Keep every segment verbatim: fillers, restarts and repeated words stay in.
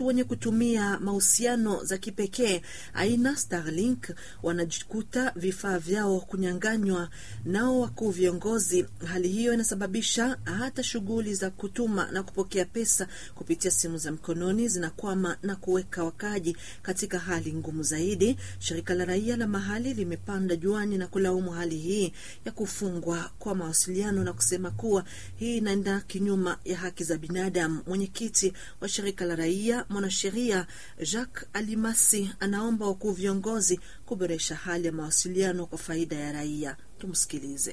wenye kutumia mahusiano za kipekee aina Starlink wanajikuta vifaa vyao kunyanganywa nao wakuu viongozi. Hali hiyo inasababisha hata shughuli za kutuma na kupokea pesa kupitia simu za mkononi zinakwama na kuweka wakaji katika hali ngumu zaidi. Shirika la raia la mahali limepanda juani na kulaumu hali hii ya kufungwa kwa mawasiliano na kusema kuwa hii inaenda kinyuma ya haki za binadamu. Mwenyekiti wa shirika la raia, mwanasheria Jacques Alimasi, anaomba wakuu viongozi kuboresha hali ya mawasiliano kwa faida ya raia. Tumsikilize.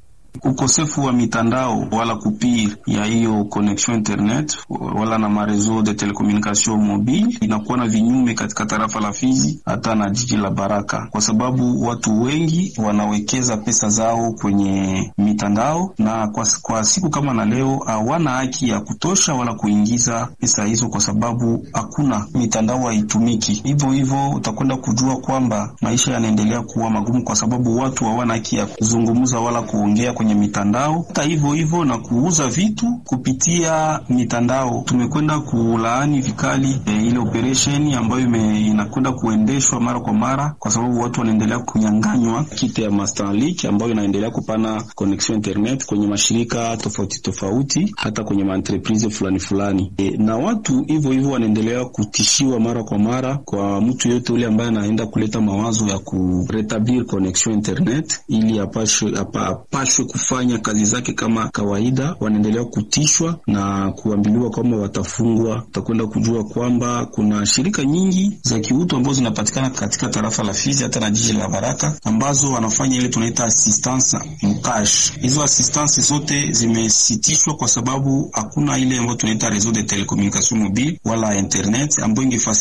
Ukosefu wa mitandao wala kupir ya hiyo connection internet wala na marezo de telecommunication mobile inakuwa na vinyume katika tarafa la Fizi hata na jiji la Baraka, kwa sababu watu wengi wanawekeza pesa zao kwenye mitandao, na kwa, kwa siku kama na leo hawana haki ya kutosha wala kuingiza pesa hizo kwa sababu hakuna mitandao haitumiki. Hivyo hivyo utakwenda kujua kwamba maisha yanaendelea kuwa magumu kwa sababu watu hawana haki ya kuzungumza wala kuongea kwenye mitandao. Hata hivyo hivyo na kuuza vitu kupitia mitandao. Tumekwenda kulaani vikali e, ile operation ambayo inakwenda kuendeshwa mara kwa mara kwa sababu watu wanaendelea kunyanganywa kite ya Starlink ambayo inaendelea kupana connection internet kwenye mashirika tofauti tofauti, hata kwenye maentreprise fulani fulani. E, na watu hivyo hivyo wanaendelea kutishiwa mara kwa mara kwa mtu yote ule ambaye anaenda kuleta mawazo ya kuretablir connection internet ili apashwe apashwe kufanya kazi zake kama kawaida. Wanaendelea kutishwa na kuambiliwa kwamba watafungwa. Utakwenda kujua kwamba kuna shirika nyingi za kiutu ambazo zinapatikana katika tarafa la Fizi hata na jiji la Baraka ambazo wanafanya ile tunaita assistance mkash. Hizo assistance zote zimesitishwa kwa sababu hakuna ile ambayo tunaita réseau de télécommunication mobile wala internet ambayo ingefasi